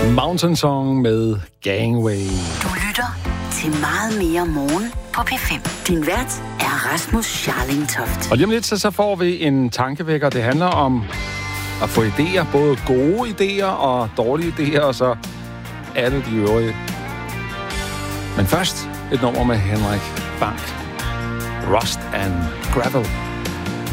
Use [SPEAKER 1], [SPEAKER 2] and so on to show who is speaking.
[SPEAKER 1] Mountain Song med Gangway.
[SPEAKER 2] Du lytter til Meget mere morgen på P5. Din vært er Rasmus Scharling Toft.
[SPEAKER 1] Og lige om lidt, så får vi en tankevækker. Det handler om at få idéer, både gode idéer og dårlige idéer, og så alle de øvrige. Men først et nummer med Henrik Bank. Rust and Gravel.